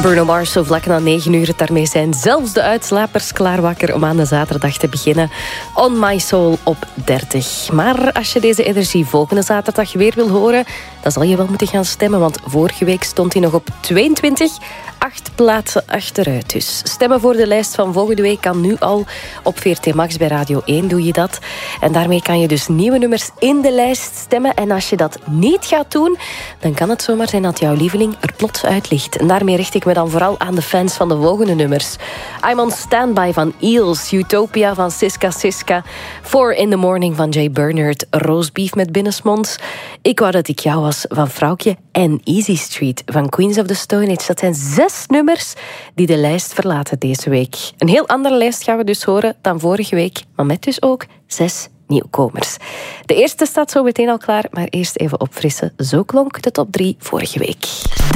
Bruno Mars, zo vlak na 9 uur. Daarmee zijn zelfs de uitslapers klaar wakker om aan de zaterdag te beginnen. On My Soul op 30. Maar als je deze energie volgende zaterdag weer wil horen, dan zal je wel moeten gaan stemmen, want vorige week stond hij nog op 22. 8 plaatsen achteruit dus. Stemmen voor de lijst van volgende week kan nu al op VRT Max. Bij Radio 1 doe je dat. En daarmee kan je dus nieuwe nummers in de lijst stemmen. En als je dat niet gaat doen, dan kan het zomaar zijn dat jouw lieveling er plots uit ligt. En daarmee richt ik me dan vooral aan de fans van de volgende nummers. I'm on Standby van Eels, Utopia van Siska Siska, 4 in the Morning van Jay Bernard, Roastbeef met Binnensmonds, Ik wou dat ik jou was van Vrouwtje en Easy Street van Queens of the Stone Age. Dat zijn 6 nummers die de lijst verlaten deze week. Een heel andere lijst gaan we dus horen dan vorige week, maar met dus ook 6 nieuwkomers. De eerste staat zo meteen al klaar, maar eerst even opfrissen. Zo klonk de top 3 vorige week.